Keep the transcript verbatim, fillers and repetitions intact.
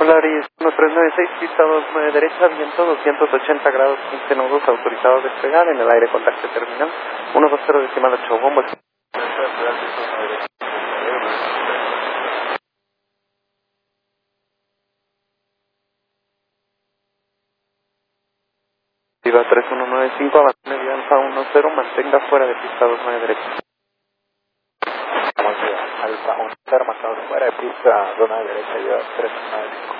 Polaris uno tres nueve seis, pista dos nueve derecha, viento doscientos ochenta grados, quince nudos, autorizados a despegar, en el aire contacto terminal, uno dos cero decimal ocho, bombos. Viva tres uno nueve cinco, avance medio alfa uno cero, mantenga fuera de pista dos nueve derecha. Alfa uno cero, marcado fuera de pista dos nueve derecha, lleva tres nueve cinco.